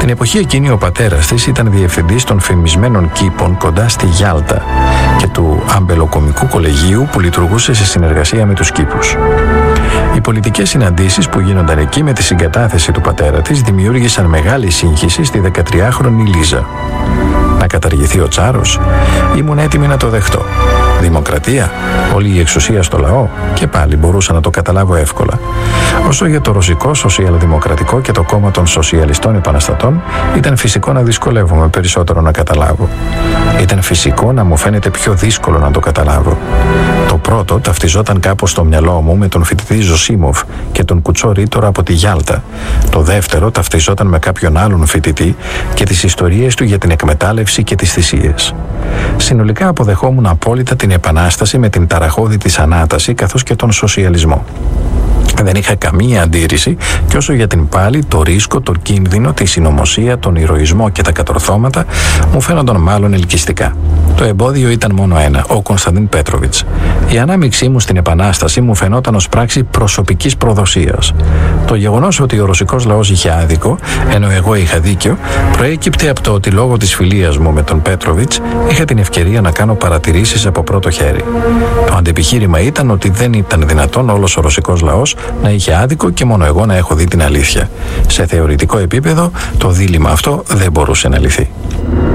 Την εποχή εκείνη ο πατέρας της ήταν διευθυντής των φημισμένων κήπων κοντά στη Γιάλτα και του αμπελοκομικού κολεγίου που λειτουργούσε σε συνεργασία με τους κήπους. Οι πολιτικές συναντήσεις που γίνονταν εκεί με τη συγκατάθεση του πατέρα της δημιούργησαν μεγάλη σύγχυση στη 13χρονη Λίζα. Να καταργηθεί ο Τσάρος? Ήμουν έτοιμη να το δεχτώ. Δημοκρατία, όλη η εξουσία στο λαό, και πάλι μπορούσα να το καταλάβω εύκολα. Όσο για το Ρωσικό Σοσιαλδημοκρατικό και το κόμμα των Σοσιαλιστών Επαναστατών, ήταν φυσικό να δυσκολεύομαι περισσότερο να καταλάβω. Ήταν φυσικό να μου φαίνεται πιο δύσκολο να το καταλάβω. Το πρώτο ταυτιζόταν κάπως στο μυαλό μου με τον φοιτητή Ζωσίμοφ και τον κουτσό ρήτορα από τη Γιάλτα. Το δεύτερο ταυτιζόταν με κάποιον άλλον φοιτητή και τις ιστορίες του για την εκμετάλλευση και τις θυσίες. Συνολικά αποδεχόμουν απόλυτα την Επανάσταση με την ταραχώδη της ανάταση καθώς και τον σοσιαλισμό. Δεν είχα καμία αντίρρηση και όσο για την πάλη, το ρίσκο, το κίνδυνο, τη συνωμοσία, τον ηρωισμό και τα κατορθώματα μου φαίνονταν μάλλον ελκυστικά. Το εμπόδιο ήταν μόνο ένα, ο Κωνσταντίν Πέτροβιτς. Η ανάμειξή μου στην Επανάσταση μου φαινόταν ως πράξη προσωπικής προδοσίας. Το γεγονός ότι ο ρωσικός λαός είχε άδικο, ενώ εγώ είχα δίκιο, προέκυπτε από το ότι λόγω της φιλίας μου με τον Πέτροβιτς είχα την ευκαιρία να κάνω παρατηρήσεις από πρώτο χέρι. Το αντεπιχείρημα ήταν ότι δεν ήταν δυνατόν όλος ο ρωσικός λαός να είχε άδικο και μόνο εγώ να έχω δει την αλήθεια. Σε θεωρητικό επίπεδο, το δίλημμα αυτό δεν μπορούσε να λυθεί.